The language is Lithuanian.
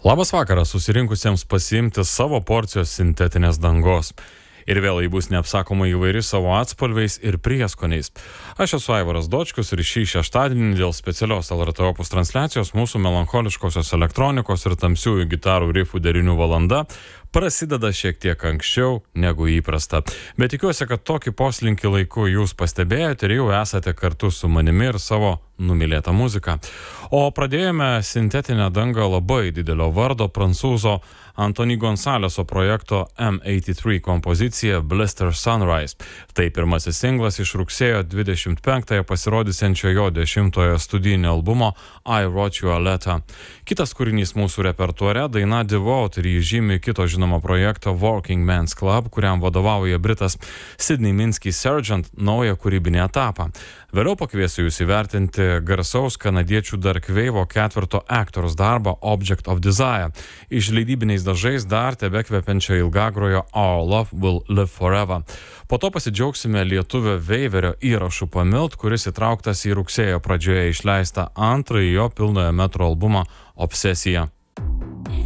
Labas vakaras susirinkusiems pasiimti savo porcijos sintetinės dangos. Ir vėl jį bus neapsakomai įvairi savo atspalviais ir prieskoniais. Aš esu Aivaras Dočkus ir šį šeštadienį dėl specialios LRT Opus transliacijos mūsų melancholiškosios elektronikos ir tamsiųjų gitarų rifų derinių valanda prasideda šiek tiek anksčiau negu įprasta. Bet tikiuosi, kad tokį poslinkį laiku jūs pastebėjote ir jau esate kartu su manimi ir savo numylėtą muziką. O pradėjome sintetinę dangą labai didelio vardo prancūzo Antony Gonzaleso projekto M83 kompozicija Blister Sunrise. Tai pirmasis singlas iš rugsėjo 25-ąją pasirodysiančio jo 10-ojo studijinio albumo I Wrote You a Letter. Kitas kūrinys mūsų repertuare daina Devote ir jį žymi kito žinomo projekto Working Men's Club, kuriam vadovauja britas Sidney Minsky Sargent naują kūrybinį etapą. Vėliau pakviesiu jūs įvertinti garsaus kanadiečių Dark Wave ketvirto Actors darbą Object of Desire. Iš leidybiniais dažais dar tebekvepiančio ilgagrojo Our Love Will Live Forever. Po to pasidžiaugsime lietuvio Veiverio įrašų Pamilt, kuris įtrauktas į rugsėjo pradžioje išleistą antrąjį jo pilnojo metro albumą Obsesija.